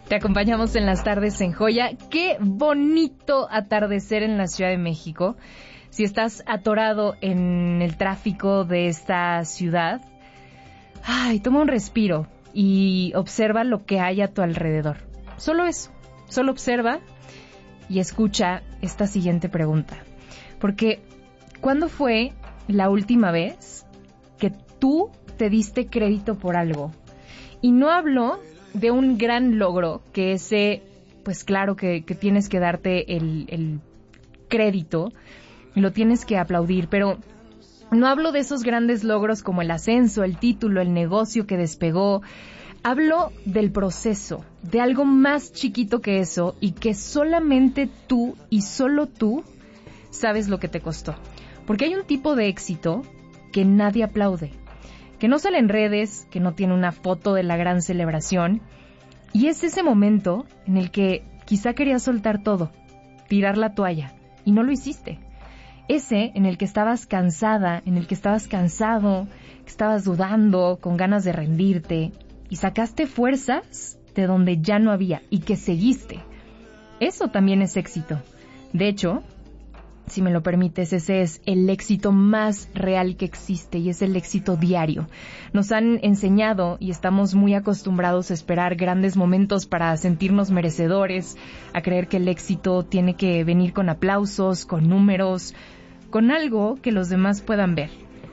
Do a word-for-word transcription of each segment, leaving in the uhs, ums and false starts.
Te acompañamos en las tardes en Joya. Qué bonito atardecer en la Ciudad de México. Si estás atorado en el tráfico de esta ciudad, ay, toma un respiro y observa lo que hay a tu alrededor. Solo eso, solo observa y escucha esta siguiente pregunta. Porque, ¿cuándo fue la última vez que tú te diste crédito por algo? Y no hablo de un gran logro, que ese, pues claro que, que tienes que darte el, el crédito, lo tienes que aplaudir, pero no hablo de esos grandes logros como el ascenso, el título, el negocio que despegó. Hablo del proceso, de algo más chiquito que eso y que solamente tú y solo tú sabes lo que te costó. Porque hay un tipo de éxito que nadie aplaude, que no sale en redes, que no tiene una foto de la gran celebración. Y es ese momento en el que quizá querías soltar todo, tirar la toalla, y no lo hiciste. Ese en el que estabas cansada, en el que estabas cansado, que estabas dudando, con ganas de rendirte, y sacaste fuerzas de donde ya no había, y que seguiste. Eso también es éxito. De hecho, si me lo permites, ese es el éxito más real que existe y es el éxito diario. Nos han enseñado y estamos muy acostumbrados a esperar grandes momentos para sentirnos merecedores, a creer que el éxito tiene que venir con aplausos, con números, con algo que los demás puedan ver.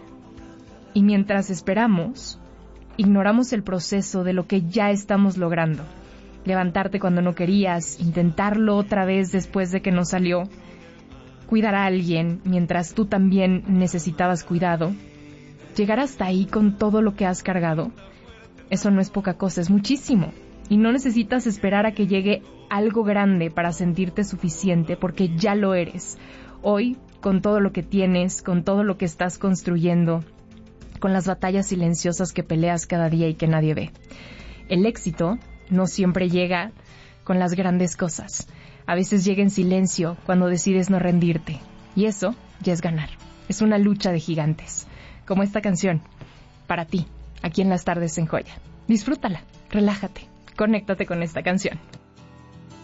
Y mientras esperamos, ignoramos el proceso de lo que ya estamos logrando. Levantarte cuando no querías, intentarlo otra vez después de que no salió, cuidar a alguien mientras tú también necesitabas cuidado, llegar hasta ahí con todo lo que has cargado, eso no es poca cosa, es muchísimo. Y no necesitas esperar a que llegue algo grande para sentirte suficiente, porque ya lo eres. Hoy, con todo lo que tienes, con todo lo que estás construyendo, con las batallas silenciosas que peleas cada día y que nadie ve. El éxito no siempre llega con las grandes cosas. A veces llega en silencio cuando decides no rendirte. Y eso ya es ganar. Es una lucha de gigantes. Como esta canción, para ti, aquí en las tardes en Joya. Disfrútala, relájate, conéctate con esta canción.